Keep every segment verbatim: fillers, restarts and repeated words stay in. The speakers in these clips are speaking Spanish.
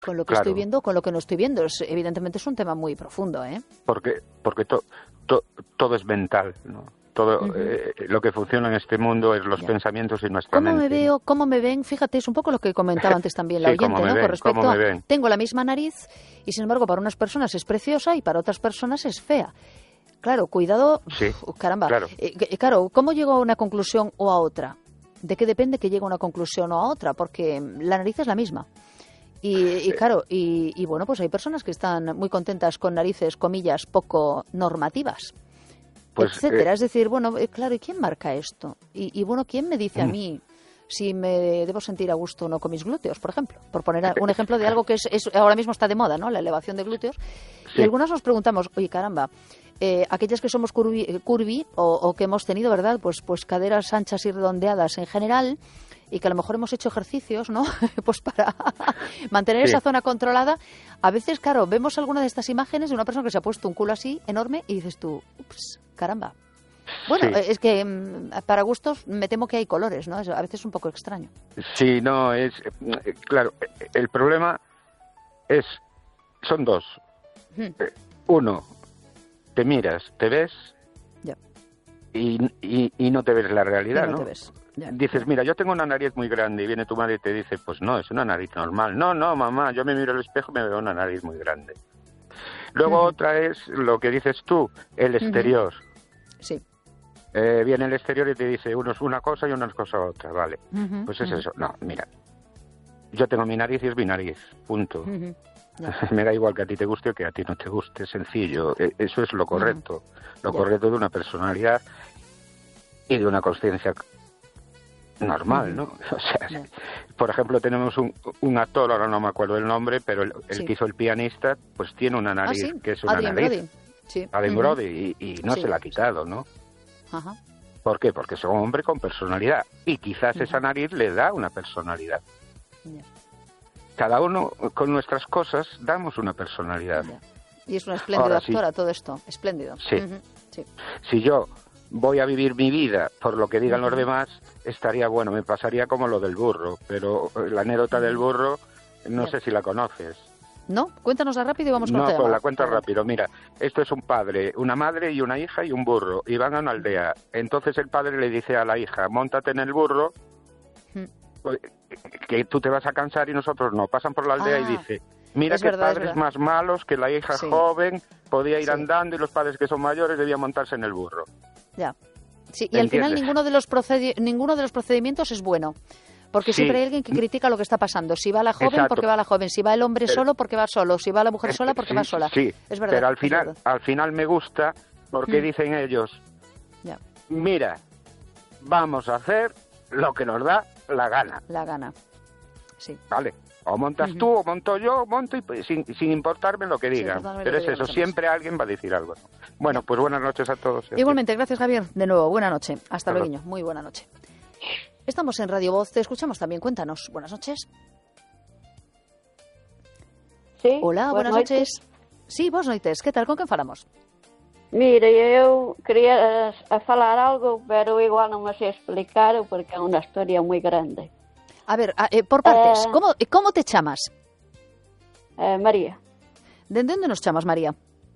Con lo que Claro. estoy viendo, con lo que no estoy viendo. Es, evidentemente es un tema muy profundo, ¿eh? Porque, porque to, to, todo es mental, ¿no? Todo, Uh-huh. eh, lo que funciona en este mundo es los Ya. pensamientos y nuestra ¿Cómo mente. me veo? ¿Cómo me ven? Fíjate, es un poco lo que comentaba antes también la Sí, oyente, cómo me ¿no? ven, Con respecto cómo me a, ven. tengo la misma nariz y sin embargo para unas personas es preciosa y para otras personas es fea. Claro, cuidado, Sí, uf, caramba. claro. Eh, que- claro, ¿cómo llego a una conclusión o a otra? ¿De qué depende que llegue a una conclusión o a otra? Porque la nariz es la misma. Y, y claro, y, y bueno, pues hay personas que están muy contentas con narices, comillas, poco normativas, Pues, etcétera. eh, Es decir, bueno, eh, claro, ¿y quién marca esto? Y, y bueno, ¿quién me dice a mí si me debo sentir a gusto o no con mis glúteos, por ejemplo? Por poner a- un ejemplo de algo que es, es- ahora mismo está de moda, ¿no? La elevación de glúteos. Y Sí. algunas nos preguntamos, oye, caramba, eh, aquellas que somos curvi, eh, curvy o, o que hemos tenido, ¿verdad? Pues, pues caderas anchas y redondeadas en general y que a lo mejor hemos hecho ejercicios, ¿no? Pues para mantener Sí. esa zona controlada. A veces, claro, vemos alguna de estas imágenes de una persona que se ha puesto un culo así enorme y dices tú, ups, caramba. Bueno, Sí. eh, es que mm, para gustos me temo que hay colores, ¿no? Es a veces un poco extraño. Sí, no, es... eh, Claro, eh, el problema es... Son dos. Hmm. Eh, Uno, te miras, te ves Ya. y, y, y no te ves la realidad, Y no ¿no? te ves. Ya, Dices, ya. mira, yo tengo una nariz muy grande y viene tu madre y te dice, pues no, es una nariz normal. No, no, mamá, yo me miro al espejo y me veo una nariz muy grande. Luego Ujú. otra es lo que dices tú, el exterior. Sí. Eh, viene el exterior y te dice, uno es una cosa y una es cosa otra, vale. Ujú, Pues es ujú. eso. No, mira, yo tengo mi nariz y es mi nariz, punto. Ujú. Ya. Me da igual que a ti te guste o que a ti no te guste, sencillo. E- Eso es lo correcto. Lo Ya. correcto de una personalidad y de una conciencia normal, Ujú. ¿no? O sea, Ya. por ejemplo, tenemos un, un actor, ahora no me acuerdo el nombre, pero el, el Sí. que hizo el pianista, pues tiene una Ah, nariz sí. que es una Adrien nariz. Brody. Sí. Adrien Ujú. Brody, y, y no Sí. se la ha quitado, ¿no? Ajá. ¿Por qué? Porque es un hombre con personalidad y quizás Ujú. esa nariz le da una personalidad. Ya, Cada uno con nuestras cosas damos una personalidad. ya. Y es una espléndida Ahora sí. actora todo esto. Espléndido. Sí. Ujú. Sí. Si yo voy a vivir mi vida por lo que digan los Ujú. demás, estaría bueno, me pasaría como lo del burro, pero la anécdota del burro no Ya. sé si la conoces. ¿No? Cuéntanosla rápido y vamos con No, otra pues llamada. la cuento Adelante. rápido. Mira, esto es un padre, una madre y una hija y un burro, y van a una aldea. Entonces el padre le dice a la hija, móntate en el burro, Mm. pues, que tú te vas a cansar y nosotros no. Pasan por la aldea Ah, y dice, mira es qué verdad, es padres verdad. más malos, que la hija Sí. joven podía ir Sí. andando y los padres que son mayores debían montarse en el burro. Ya. Sí, y al final ¿Entiendes? ninguno de los procedi- ninguno de los procedimientos es bueno. Porque Sí. siempre hay alguien que critica lo que está pasando. Si va la joven, Exacto. porque va la joven. Si va el hombre Pero- solo, porque va solo. Si va la mujer sola, porque Sí, va sola. Sí, Es verdad. pero al es final, verdad. al final me gusta porque Mm. dicen ellos, Ya, mira, vamos a hacer lo que nos da la gana, la gana. Sí. ¿vale? O montas Ujú. tú, o monto yo, o monto y pues, sin, sin importarme lo que Sí, digan. importarme lo Pero que es digan eso, los demás. siempre alguien va a decir algo. Bueno, Ya. pues buenas noches a todos. Igualmente, gracias Javier. De nuevo, buena noche. Hasta Hasta luego. luego. Muy buena noche. Estamos en Radio Voz, te escuchamos también. Cuéntanos. Buenas noches. Sí, Hola, buenas noites. noches. Sí, vos noites. Que tal? Con quen falamos? Mira, eu quería a falar algo, pero igual non me sei explicar porque é unha historia moi grande. A ver, a- eh, por partes. Eh. Como, como te chamas? Eh, María, Dende onde nos chamas, María?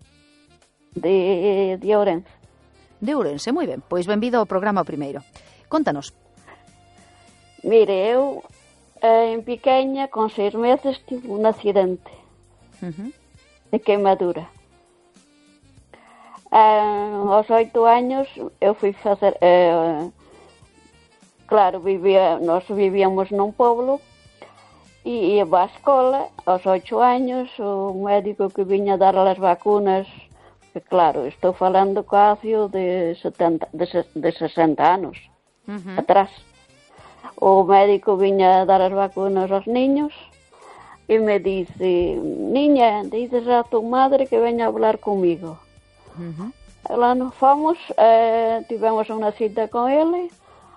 de, de Ourense. De Ourense, moi ben. Pois benvido ao programa o primeiro. Contanos. Mire, eu eh, en pequeña, con seis meses, tive un accidente Uh-huh. de queimadura. Eh, aos oito años eu fui facer... Eh, claro, vivía, nós vivíamos nun pueblo e ia á escola. Aos oito años o médico que viña dar as vacunas, que claro, estou falando casi de, setenta, de, se- de sesenta anos Uh-huh. atrás. O médico viña a dar as vacunas aos niños e me dice, niña, dices a tu madre que veña a hablar comigo. Uh-huh. Lá nos fomos, eh, tivemos unha cita con ele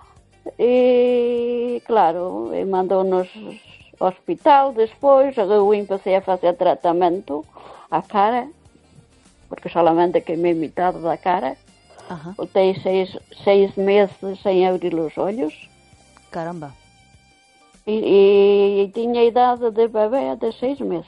e, claro, e mandou-nos ao hospital despois. Eu empecé a facer tratamento a cara, porque solamente queimei mitad da cara. Ajá. Voltei seis, seis meses sem abrir os olhos. Caramba. E, e tiña idade de bebé de seis meses.